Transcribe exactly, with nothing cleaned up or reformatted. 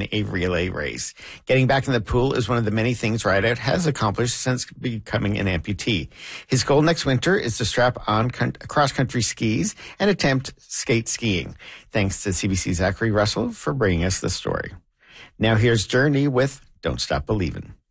in a relay race. Getting back in the pool is one of the many things Rideout has accomplished since becoming an amputee. His goal next winter is to strap on con- cross-country skis and attempt skate skiing. Thanks to C B C's Zachary Russell for bringing us this story. Now here's Journey with Don't Stop Believin'.